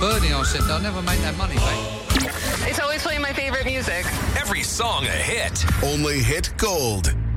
Bernie, I said, they'll never make that money back. It's always playing my favorite music. Every song a hit. Only hit gold.